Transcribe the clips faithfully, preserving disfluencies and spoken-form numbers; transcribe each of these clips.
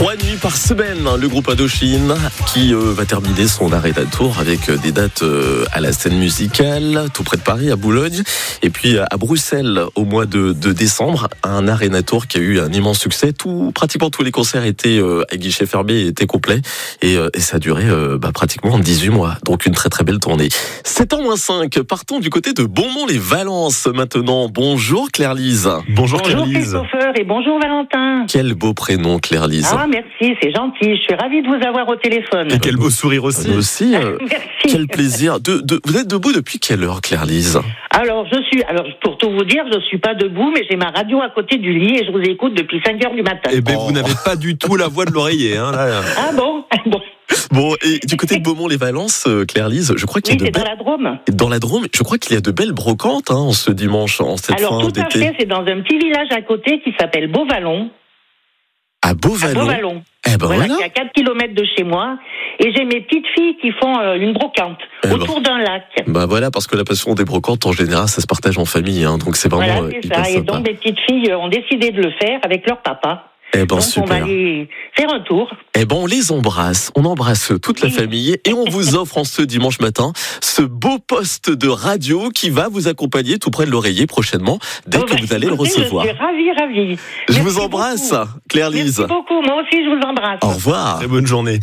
Trois nuits par semaine, le groupe Indochine qui euh, va terminer son Arena Tour avec euh, des dates euh, à la scène musicale, tout près de Paris, à Boulogne, et puis euh, à Bruxelles au mois de, de décembre, un Arena Tour qui a eu un immense succès. Tout, pratiquement tous les concerts étaient euh, à guichet fermé, étaient complets, et, euh, et ça a duré euh, bah, pratiquement dix-huit mois. Donc une très très belle tournée. sept ans moins cinq, partons du côté de Beaumont-les-Valences maintenant. Bonjour Claire-Lise. Bonjour, Bonjour Claire-Lise. Christopher et bonjour Valentin. Quel beau prénom Claire-Lise. Ah merci, c'est gentil. Je suis ravie de vous avoir au téléphone. Et quel beau sourire aussi. Nous aussi, euh, Merci. quel plaisir. De, de, vous êtes debout depuis quelle heure Claire-Lise? Alors je suis, alors pour tout vous dire, je suis pas debout, mais j'ai ma radio à côté du lit et je vous écoute depuis cinq heures du matin. Eh ben, Oh. vous n'avez pas du tout la voix de l'oreiller, hein, là. Ah bon, bon. Bon, et du côté de Beaumont-les-Valences, euh, Claire-Lise, je crois qu'il Oui, y a c'est de dans belles... la Drôme. Dans la Drôme, je crois qu'il y a de belles brocantes hein, en ce dimanche, en cette Alors fin tout à d'été. fait, c'est dans un petit village à côté qui s'appelle Beauvallon. À À Beauvallon. Beauvallon. Eh ben Voilà, voilà. qui est à quatre kilomètres de chez moi. Et j'ai mes petites filles qui font euh, une brocante Eh ben. autour d'un lac. Bah voilà, parce que la passion des brocantes, en général, ça se partage en famille, hein, donc c'est vraiment Voilà, euh, c'est hyper ça. Et sympa. donc mes petites filles euh, ont décidé de le faire avec leur papa. Eh ben donc on va super. aller faire un tour. Eh ben on les embrasse, on embrasse toute la famille et on vous offre en ce dimanche matin ce beau poste de radio qui va vous accompagner tout près de l'oreiller prochainement dès Oh, que bah, vous allez le écoutez, recevoir. Je suis ravie, ravie. Je Merci vous embrasse, beaucoup. Claire-Lise. Merci beaucoup, moi aussi je vous embrasse. Au revoir. Très bonne journée.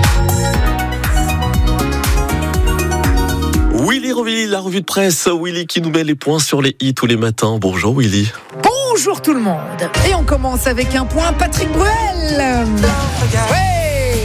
Willy Rovilly, la revue de presse. Willy qui nous met les points sur les i tous les matins. Bonjour Willy. Bonjour tout le monde. Et on commence avec un point Patrick Bruel. Ouais.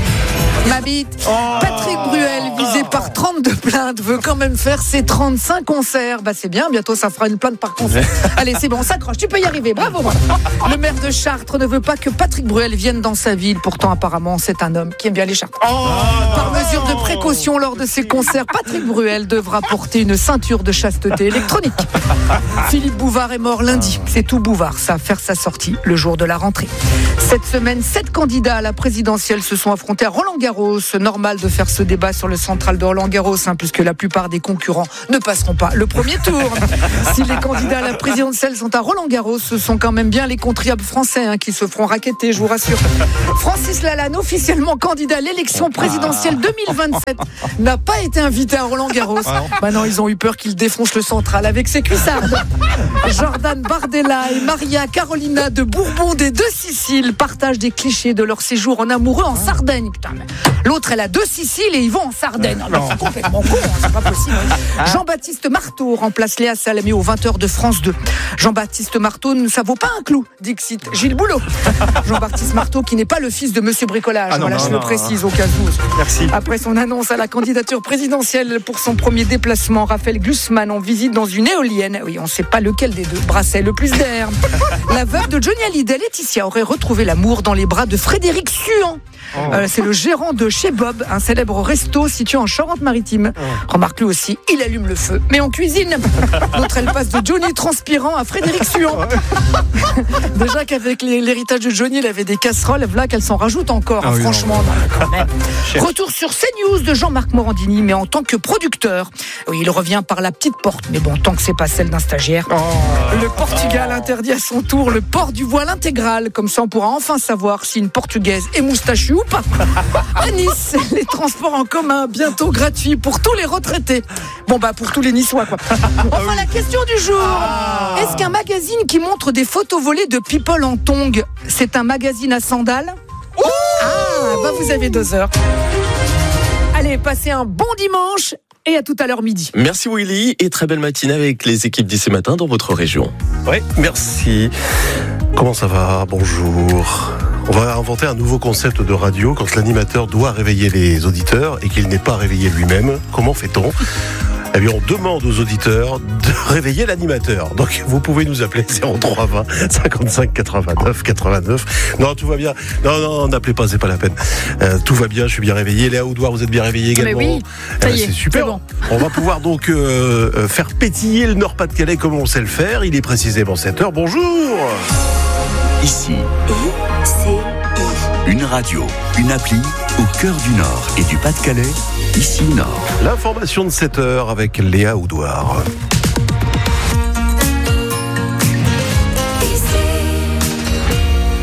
Ma bite. Patrick Bruel, visé par trente-deux plaintes, veut quand même faire ses trente-cinq concerts. Bah c'est bien, bientôt ça fera une plainte par concert. Allez, c'est bon, on s'accroche, tu peux y arriver, bravo. bravo. Le maire de Chartres ne veut pas que Patrick Bruel vienne dans sa ville. Pourtant, apparemment, c'est un homme qui aime bien les Chartres. Par mesure de précaution lors de ses concerts, Patrick Bruel devra porter une ceinture de chasteté électronique. Philippe Bouvard est mort lundi. C'est tout Bouvard, ça, faire sa sortie le jour de la rentrée. Cette semaine, sept candidats à la présidentielle se sont affrontés à Roland-Garros. Normal de faire ce débat sur le central de Roland-Garros, hein, puisque la plupart des concurrents ne passeront pas le premier tour. Si les candidats à la présidentielle sont à Roland-Garros, ce sont quand même bien les contribuables français hein, qui se feront racketter, je vous rassure. Francis Lalanne, officiellement candidat à l'élection présidentielle deux mille vingt-sept, n'a pas été invité à Roland-Garros. Bah non, ils ont eu peur qu'il défonce le central avec ses cuissardes. Jordan Bardella et Maria Carolina de Bourbon des Deux Siciles partagent des clichés de leur séjour en amoureux en Sardaigne. Putain, mais l'autre, elle a deux Siciles et ils vont en Sardaigne. Ah, c'est complètement con, hein, c'est pas possible. Jean-Baptiste Marteau remplace Léa Salamé aux vingt heures de France deux. Jean-Baptiste Marteau, ça vaut pas un clou, dixit Gilles Boulot. Jean-Baptiste Marteau qui n'est pas le fils de Monsieur Bricolage. Ah non, voilà, non, je non, le précise au cas où. Merci. Après son annonce à la candidature présidentielle pour son premier déplacement, Raphaël Glucksmann en visite dans une éolienne. Oui, on ne sait pas lequel des deux brassait le plus d'air. La veuve de Johnny Hallyday, Laetitia, aurait retrouvé l'amour dans les bras de Frédéric Suhan. Oh. Euh, c'est le gérant de Chez Bob, un célèbre resto situé en Charente-Maritime. Oh. Remarque lui aussi, il allume le feu, mais en cuisine. L'autre, elle passe de Johnny transpirant à Frédéric Suhan. Déjà qu'avec l'héritage de Johnny, il avait des casseroles, voilà qu'elle s'en rajoute encore, Ah hein, oui, franchement. Non, mais quand même. Retour sur CNews de Jean-Marc Morandini, mais en tant que producteur. Oui, il revient par la petite porte, mais bon, tant que c'est pas celle d'un stagiaire. Le Portugal interdit à son tour le port du voile intégral. Comme ça, on pourra enfin savoir si une Portugaise est moustachue ou pas. À Nice, les transports en commun bientôt gratuits pour tous les retraités. Bon, bah, pour tous les Niçois, quoi. Enfin, la question du jour. Est-ce qu'un magazine qui montre des photos volées de people en tongs, c'est un magazine à sandales? Ah, bah, vous avez deux heures. Allez, passez un bon dimanche et à tout à l'heure midi. Merci Willy et très belle matinée avec les équipes d'ici matin dans votre région. Oui, merci. Comment ça va? Bonjour. On va inventer un nouveau concept de radio quand l'animateur doit réveiller les auditeurs et qu'il n'est pas réveillé lui-même. Comment fait-on? Eh bien, on demande aux auditeurs de réveiller l'animateur. Donc, vous pouvez nous appeler zéro trois vingt cinquante-cinq quatre-vingt-neuf quatre-vingt-neuf. Non, tout va bien. Non, non, n'appelez pas, c'est pas la peine. Euh, tout va bien, je suis bien réveillé. Léa Oudoir, vous êtes bien réveillé également? Mais oui, ça Eh ben, y est, c'est super. c'est bon. On va pouvoir donc euh, faire pétiller le Nord-Pas-de-Calais comme on sait le faire. Il est précisément sept heures. Bonjour. Ici, une radio, une appli au cœur du Nord et du Pas-de-Calais, ici Nord. L'information de sept heures avec Léa Oudoir.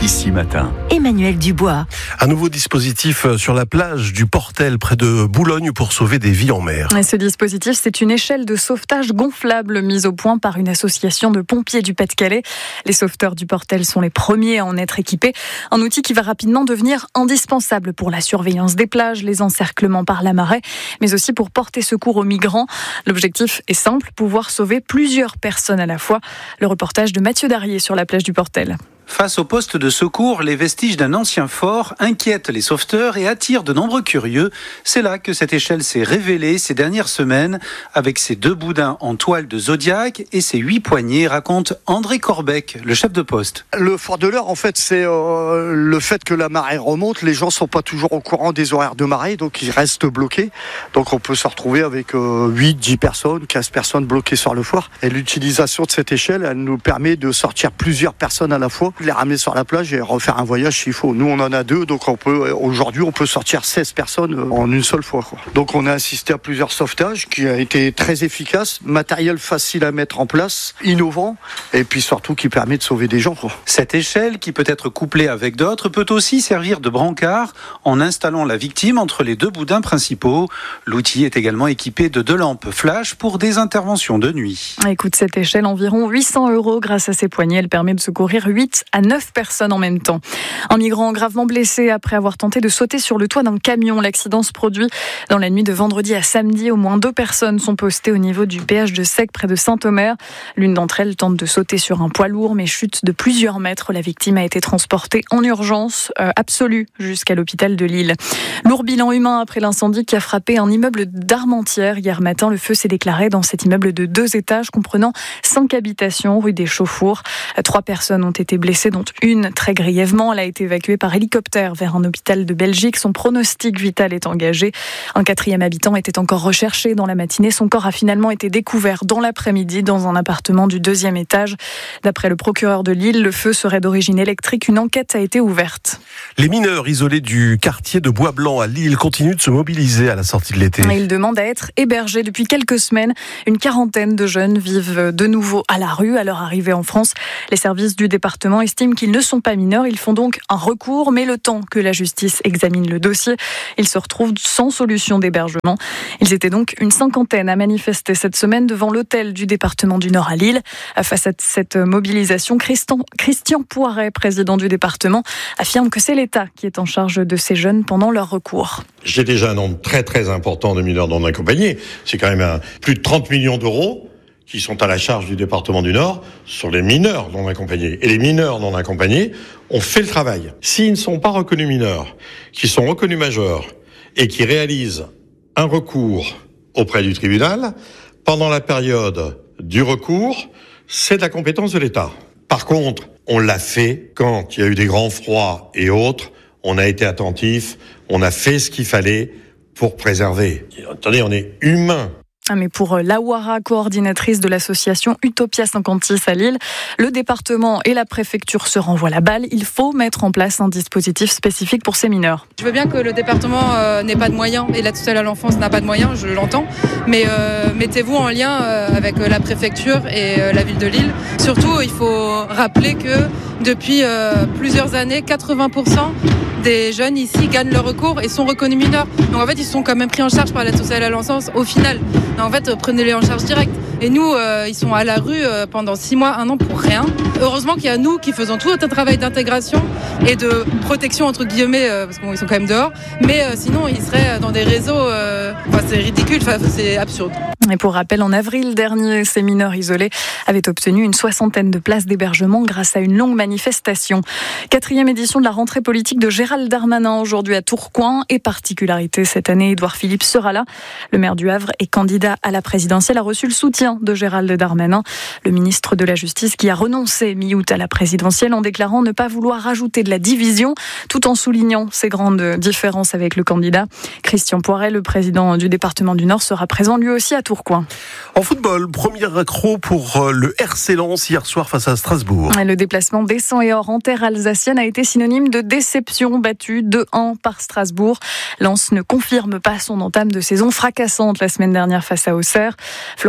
Ici Matin. Emmanuel Dubois. Un nouveau dispositif sur la plage du Portel près de Boulogne pour sauver des vies en mer. Et ce dispositif, c'est une échelle de sauvetage gonflable mise au point par une association de pompiers du Pas-de-Calais. Les sauveteurs du Portel sont les premiers à en être équipés. Un outil qui va rapidement devenir indispensable pour la surveillance des plages, les encerclements par la marée, mais aussi pour porter secours aux migrants. L'objectif est simple, pouvoir sauver plusieurs personnes à la fois. Le reportage de Mathieu Darrier sur la plage du Portel. Face au poste de secours, les vestiges d'un ancien fort inquiètent les sauveteurs et attirent de nombreux curieux. C'est là que cette échelle s'est révélée ces dernières semaines, avec ses deux boudins en toile de zodiaque et ses huit poignées, raconte André Corbec, le chef de poste. Le fort de l'Eure, en fait, c'est euh, le fait que la marée remonte. Les gens sont pas toujours au courant des horaires de marée, donc ils restent bloqués. Donc on peut se retrouver avec euh, huit, dix personnes, quinze personnes bloquées sur le fort. Et l'utilisation de cette échelle, elle nous permet de sortir plusieurs personnes à la fois, les ramener sur la plage et refaire un voyage s'il faut. Nous, on en a deux, donc on peut, aujourd'hui, on peut sortir seize personnes en une seule fois, quoi. Donc on a assisté à plusieurs sauvetages qui a été très efficace, matériel facile à mettre en place, innovant, et puis surtout qui permet de sauver des gens, quoi. Cette échelle, qui peut être couplée avec d'autres, peut aussi servir de brancard en installant la victime entre les deux boudins principaux. L'outil est également équipé de deux lampes flash pour des interventions de nuit. Écoute, cette échelle, environ huit cents euros grâce à ses poignées. Elle permet de secourir huit à neuf personnes en même temps. Un migrant gravement blessé après avoir tenté de sauter sur le toit d'un camion. L'accident se produit dans la nuit de vendredi à samedi. Au moins deux personnes sont postées au niveau du péage de Sec près de Saint-Omer. L'une d'entre elles tente de sauter sur un poids lourd mais chute de plusieurs mètres. La victime a été transportée en urgence euh, absolue jusqu'à l'hôpital de Lille. Lourd bilan humain après l'incendie qui a frappé un immeuble d'Armentières. Hier matin, le feu s'est déclaré dans cet immeuble de deux étages comprenant cinq habitations rue des Chauffours. Trois personnes ont été blessées, dont une très grièvement. Elle a été évacuée par hélicoptère vers un hôpital de Belgique. Son pronostic vital est engagé. Un quatrième habitant était encore recherché dans la matinée. Son corps a finalement été découvert dans l'après-midi dans un appartement du deuxième étage. D'après le procureur de Lille, le feu serait d'origine électrique. Une enquête a été ouverte. Les mineurs isolés du quartier de Bois-Blanc à Lille continuent de se mobiliser à la sortie de l'été. Ils demandent à être hébergés depuis quelques semaines. Une quarantaine de jeunes vivent de nouveau à la rue à leur arrivée en France. Les services du département estiment qu'ils ne sont pas mineurs. Ils font donc un recours, mais le temps que la justice examine le dossier, ils se retrouvent sans solution d'hébergement. Ils étaient donc une cinquantaine à manifester cette semaine devant l'hôtel du département du Nord à Lille. Face à cette mobilisation, Christian, Christian Poiret, président du département, affirme que c'est l'État qui est en charge de ces jeunes pendant leur recours. J'ai déjà un nombre très très important de mineurs non accompagnés. C'est quand même un, plus de trente millions d'euros qui sont à la charge du département du Nord sur les mineurs non accompagnés. Et les mineurs non accompagnés ont fait le travail. S'ils ne sont pas reconnus mineurs, qui sont reconnus majeurs et qui réalisent un recours auprès du tribunal, pendant la période du recours, c'est de la compétence de l'État. Par contre, on l'a fait quand il y a eu des grands froids et autres. On a été attentif, on a fait ce qu'il fallait pour préserver. Attendez, on est humain. Mais pour Lawara, coordinatrice de l'association Utopia cinquante-six à Lille, le département et la préfecture se renvoient la balle. Il faut mettre en place un dispositif spécifique pour ces mineurs. Je veux bien que le département euh, n'ait pas de moyens et l'aide sociale à l'enfance n'a pas de moyens, je l'entends. Mais euh, mettez-vous en lien euh, avec la préfecture et euh, la ville de Lille. Surtout, il faut rappeler que depuis euh, plusieurs années, quatre-vingts pour cent des jeunes ici gagnent leur recours et sont reconnus mineurs. Donc en fait, ils sont quand même pris en charge par l'aide sociale à l'enfance au final. Donc en fait, prenez-les en charge direct. Et nous, euh, ils sont à la rue euh, pendant six mois, un an pour rien. Heureusement qu'il y a nous qui faisons tout un travail d'intégration et de protection entre guillemets, euh, parce qu'ils sont quand même dehors. Mais euh, sinon, ils seraient dans des réseaux. Euh, enfin, c'est ridicule, enfin, c'est absurde. Et pour rappel, en avril dernier, ces mineurs isolés avaient obtenu une soixantaine de places d'hébergement grâce à une longue manifestation. Quatrième édition de la rentrée politique de Gérald Darmanin aujourd'hui à Tourcoing. Et particularité cette année, Édouard Philippe sera là. Le maire du Havre et candidat à la présidentielle a reçu le soutien de Gérald Darmanin, le ministre de la Justice qui a renoncé mi-août à la présidentielle en déclarant ne pas vouloir rajouter de la division tout en soulignant ses grandes différences avec le candidat. Christian Poiret, le président du département du Nord, sera présent lui aussi à Tourcoing. En football, premier accro pour le R C Lens hier soir face à Strasbourg. Le déplacement des sang et or en terre alsacienne a été synonyme de déception, battu deux un par Strasbourg. Lens ne confirme pas son entame de saison fracassante la semaine dernière face à Auxerre. Florian Thauvin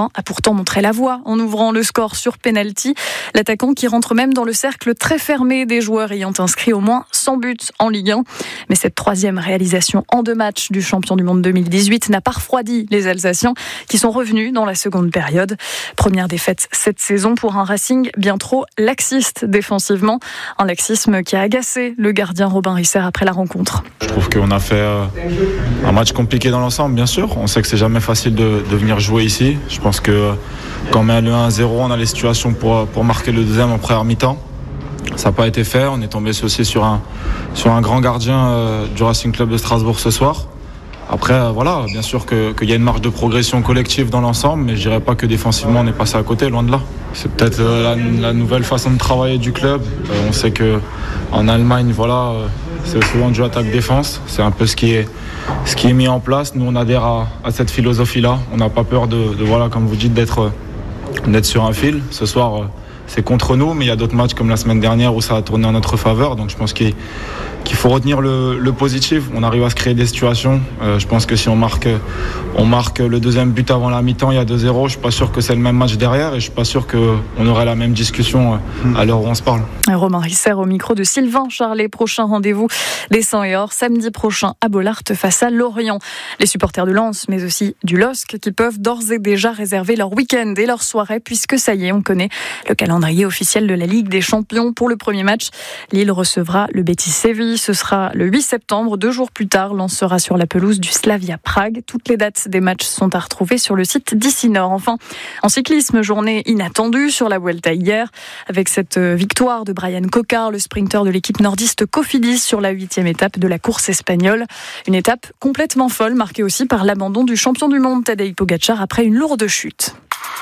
Sylvain a pourtant montré la voie en ouvrant le score sur penalty. L'attaquant qui rentre même dans le cercle très fermé des joueurs ayant inscrit au moins cent buts en Ligue un. Mais cette troisième réalisation en deux matchs du champion du monde deux mille dix-huit n'a pas refroidi les Alsaciens qui sont revenus dans la seconde période. Première défaite cette saison pour un Racing bien trop laxiste défensivement. Un laxisme qui a agacé le gardien Robin Risser après la rencontre. Je trouve qu'on a fait un match compliqué dans l'ensemble, bien sûr. On sait que c'est jamais facile de, de venir jouer ici. Je pense que quand on met le un à zéro, on a les situations pour, pour marquer le deuxième en première mi-temps. Ça n'a pas été fait. On est tombé aussi sur un, sur un grand gardien euh, du Racing Club de Strasbourg ce soir. Après, euh, voilà, bien sûr que, qu'il y a une marge de progression collective dans l'ensemble, mais je dirais pas que défensivement on est passé à côté, loin de là. C'est peut-être euh, la, la nouvelle façon de travailler du club. Euh, on sait que en Allemagne, voilà, euh, c'est souvent du attaque-défense. C'est un peu ce qui est, ce qui est mis en place. Nous, on adhère à, à cette philosophie-là. On n'a pas peur de, de, voilà, comme vous dites, d'être, d'être sur un fil. Ce soir, euh, c'est contre nous, mais il y a d'autres matchs comme la semaine dernière où ça a tourné en notre faveur. Donc je pense qu'il, qu'il faut retenir le, le positif. On arrive à se créer des situations. Euh, je pense que si on marque, on marque le deuxième but avant la mi-temps, il y a deux zéro. Je suis pas sûr que c'est le même match derrière et je suis pas sûr qu'on aurait la même discussion à l'heure où on se parle. Romain Risser au micro de Sylvain Charlet. Prochain rendez-vous des cent et or samedi prochain à Bollaert face à Lorient. Les supporters de Lens, mais aussi du L O S C, qui peuvent d'ores et déjà réserver leur week-end et leur soirée puisque ça y est, on connaît le calendrier officiel de la Ligue des Champions. Pour le premier match, Lille recevra le Betis Séville. Ce sera le huit septembre. Deux jours plus tard, Lens sera sur la pelouse du Slavia Prague. Toutes les dates des matchs sont à retrouver sur le site d'Ici Nord. Enfin, en cyclisme, journée inattendue sur la Vuelta hier, avec cette victoire de Brian Cocard, le sprinter de l'équipe nordiste Cofidis sur la huitième étape de la course espagnole. Une étape complètement folle, marquée aussi par l'abandon du champion du monde Tadej Pogačar après une lourde chute.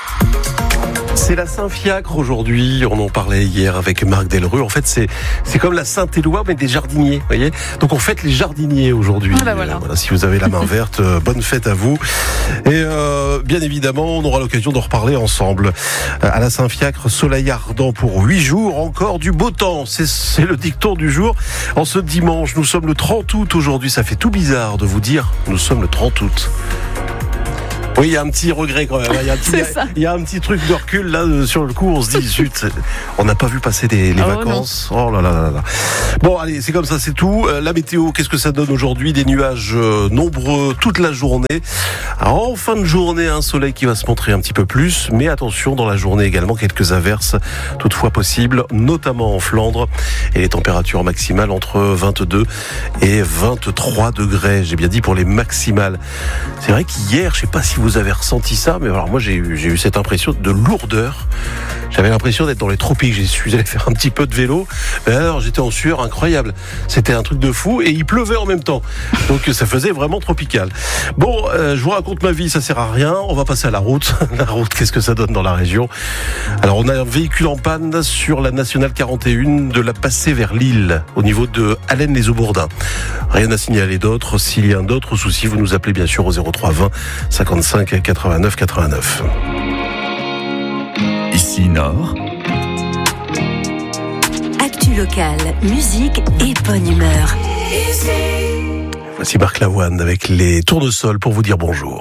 C'est la Saint-Fiacre aujourd'hui, on en parlait hier avec Marc Delrue. En fait, c'est, c'est comme la Saint-Éloi, mais des jardiniers, vous voyez. Donc on fête les jardiniers aujourd'hui. Ah bah voilà. Euh, voilà, si vous avez la main verte, euh, bonne fête à vous. Et euh, bien évidemment, on aura l'occasion d'en reparler ensemble. Euh, à la Saint-Fiacre, soleil ardent pour huit jours, encore du beau temps. C'est, c'est le dicton du jour. En ce dimanche, nous sommes le trente août aujourd'hui. Ça fait tout bizarre de vous dire, nous sommes le trente août. Oui, il y a un petit regret quand même. Il y a un petit, il y a, il y a un petit truc de recul là sur le coup. On se dit zut, on n'a pas vu passer les, les oh vacances. Non. Oh là là là là. Bon, allez, c'est comme ça, c'est tout. Euh, la météo, qu'est-ce que ça donne aujourd'hui ? Des nuages euh, nombreux toute la journée. Alors, en fin de journée, un soleil qui va se montrer un petit peu plus, mais attention, dans la journée également quelques averses, toutefois possibles, notamment en Flandre, et les températures maximales entre vingt-deux et vingt-trois degrés. J'ai bien dit pour les maximales. C'est vrai qu'hier, je sais pas si vous avez ressenti ça, mais alors moi j'ai eu, j'ai eu cette impression de lourdeur. J'avais l'impression d'être dans les tropiques. Je suis allé faire un petit peu de vélo, mais alors j'étais en sueur incroyable. C'était un truc de fou et il pleuvait en même temps. Donc ça faisait vraiment tropical. Bon, euh, je vous raconte ma vie, ça sert à rien. On va passer à la route. La route, qu'est-ce que ça donne dans la région ? Alors on a un véhicule en panne sur la nationale quarante et un de la Passée vers Lille, au niveau de Allen-les-Aubourdins. Rien à signaler d'autre. S'il y a d'autres soucis, vous nous appelez bien sûr au zéro trois vingt cinquante-cinq quatre-vingt-neuf quatre-vingt-neuf. Ici Nord. Actu locale, musique et bonne humeur. Voici Marc Lavoine avec les tournesols pour vous dire bonjour.